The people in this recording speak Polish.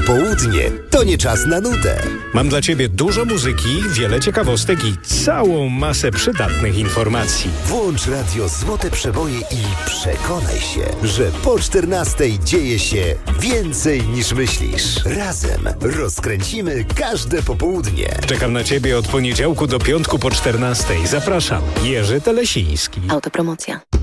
Popołudnie to nie czas na nudę. Mam dla Ciebie dużo muzyki, wiele ciekawostek i całą masę przydatnych informacji. Włącz radio Złote Przeboje i przekonaj się, że po 14 dzieje się więcej niż myślisz. Razem rozkręcimy każde popołudnie. Czekam na Ciebie od poniedziałku do piątku po 14. Zapraszam, Jerzy Telesiński. Autopromocja.